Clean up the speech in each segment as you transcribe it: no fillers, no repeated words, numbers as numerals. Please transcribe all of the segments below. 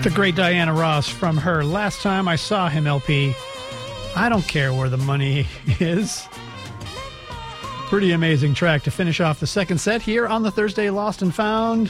The great Diana Ross from her Last Time I Saw Him LP. I don't care where the money is. Pretty amazing track to finish off the second set here on the Thursday Lost and Found.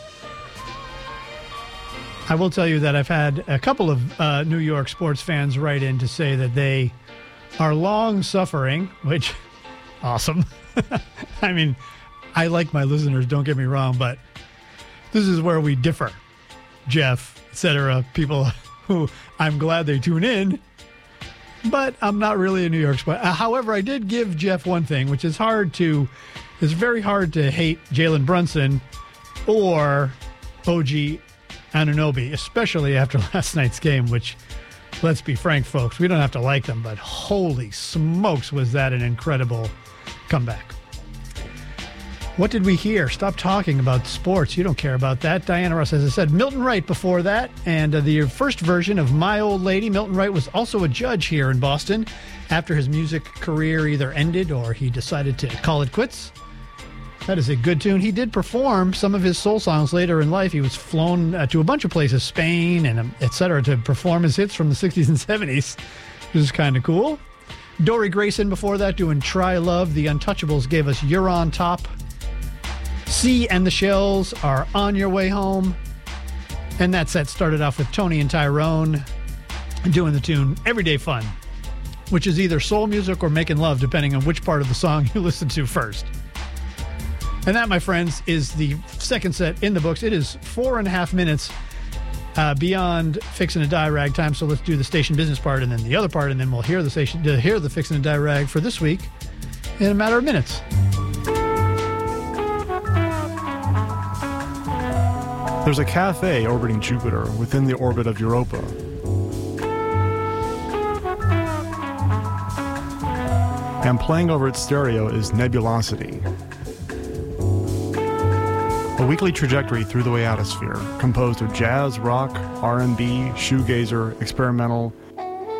I will tell you that I've had a couple of New York sports fans write in to say that they are long suffering, which, awesome. I mean, I like my listeners, don't get me wrong, but this is where we differ. Jeff, etc., people who I'm glad they tune in, but I'm not really a New York sport. However, I did give Jeff one thing, which is it's very hard to hate Jalen Brunson or OG Anunoby, especially after last night's game, which, let's be frank, folks, we don't have to like them, but holy smokes, was that an incredible comeback. What did we hear? Stop talking about sports. You don't care about that. Diana Ross, as I said, Milton Wright before that. And the first version of My Old Lady. Milton Wright was also a judge here in Boston after his music career either ended or he decided to call it quits. That is a good tune. He did perform some of his soul songs later in life. He was flown to a bunch of places, Spain and etc., to perform his hits from the 60s and 70s. This is kind of cool. Dory Grayson before that doing Try Love. The Untouchables gave us You're on Top. C and the Shells are On Your Way Home. And that set started off with Tony and Tyrone doing the tune Everyday Fun, which is either soul music or making love, depending on which part of the song you listen to first. And that, my friends, is the second set in the books. It is 4.5 minutes beyond Fixin' a Die Rag time. So let's do the station business part and then the other part, and then we'll hear the Fixin' a Die Rag for this week in a matter of minutes. There's a cafe orbiting Jupiter within the orbit of Europa. And playing over its stereo is Nebulosity, a weekly trajectory through the Ionosphere composed of jazz, rock, R&B, shoegazer, experimental,